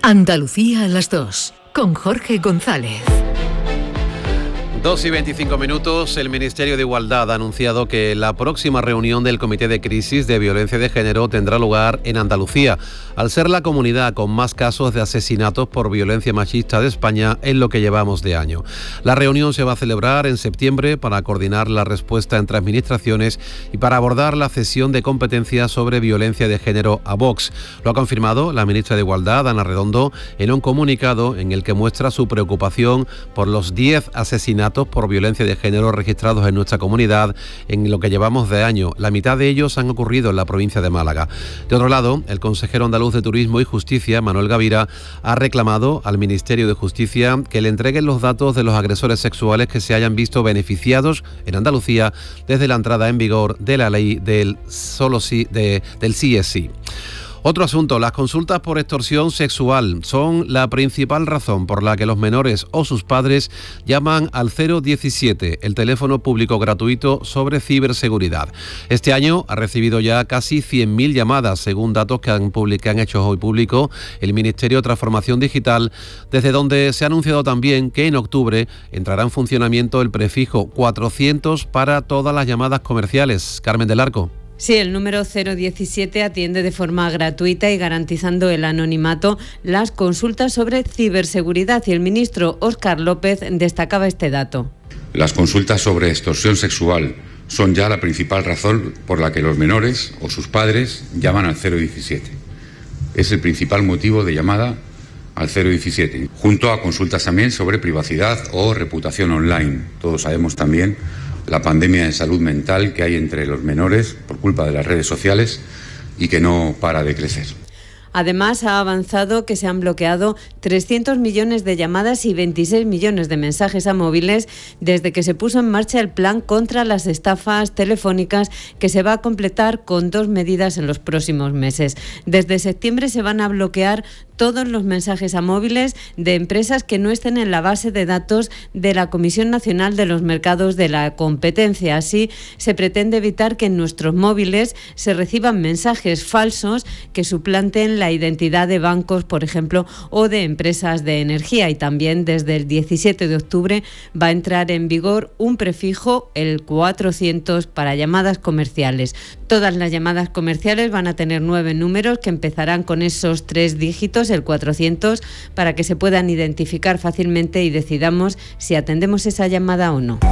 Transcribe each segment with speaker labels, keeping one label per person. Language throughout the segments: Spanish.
Speaker 1: Andalucía a las 2, con Jorge González.
Speaker 2: 2:25. El Ministerio de Igualdad ha anunciado que la próxima reunión del Comité de Crisis de Violencia de Género tendrá lugar en Andalucía, al ser la comunidad con más casos de asesinatos por violencia machista de España en lo que llevamos de año. La reunión se va a celebrar en septiembre para coordinar la respuesta entre administraciones y para abordar la cesión de competencias sobre violencia de género a Vox. Lo ha confirmado la ministra de Igualdad, Ana Redondo, en un comunicado en el que muestra su preocupación por los 10 asesinatos por violencia de género registrados en nuestra comunidad en lo que llevamos de año. La mitad de ellos han ocurrido en la provincia de Málaga. De otro lado, el consejero andaluz de Turismo y Justicia, Manuel Gavira, ha reclamado al Ministerio de Justicia que le entreguen los datos de los agresores sexuales que se hayan visto beneficiados en Andalucía desde la entrada en vigor de la ley del sí es sí. Otro asunto, las consultas por extorsión sexual son la principal razón por la que los menores o sus padres llaman al 017, el teléfono público gratuito sobre ciberseguridad. Este año ha recibido ya casi 100.000 llamadas, según datos que han hecho hoy público el Ministerio de Transformación Digital, desde donde se ha anunciado también que en octubre entrará en funcionamiento el prefijo 400 para todas las llamadas comerciales. Carmen del Arco.
Speaker 3: Sí, el número 017 atiende de forma gratuita y garantizando el anonimato las consultas sobre ciberseguridad, y el ministro Óscar López destacaba este dato.
Speaker 4: Las consultas sobre extorsión sexual son ya la principal razón por la que los menores o sus padres llaman al 017. Es el principal motivo de llamada al 017, junto a consultas también sobre privacidad o reputación online. Todos sabemos también la pandemia de salud mental que hay entre los menores por culpa de las redes sociales y que no para de crecer.
Speaker 3: Además, ha avanzado que se han bloqueado 300 millones de llamadas y 26 millones de mensajes a móviles desde que se puso en marcha el plan contra las estafas telefónicas, que se va a completar con 2 medidas en los próximos meses. Desde septiembre se van a bloquear todos los mensajes a móviles de empresas que no estén en la base de datos de la Comisión Nacional de los Mercados de la Competencia. Así, se pretende evitar que en nuestros móviles se reciban mensajes falsos que suplanten la identidad de bancos, por ejemplo, o de empresas de energía. Y también desde el 17 de octubre va a entrar en vigor un prefijo, el 400, para llamadas comerciales. Todas las llamadas comerciales van a tener 9 números que empezarán con esos 3 dígitos, el 400, para que se puedan identificar fácilmente y decidamos si atendemos esa llamada o no.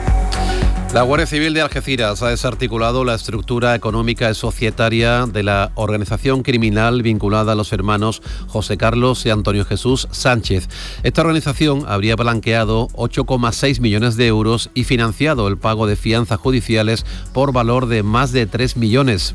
Speaker 2: La Guardia Civil de Algeciras ha desarticulado la estructura económica y societaria de la organización criminal vinculada a los hermanos José Carlos y Antonio Jesús Sánchez. Esta organización habría blanqueado 8,6 millones de euros y financiado el pago de fianzas judiciales por valor de más de 3 millones.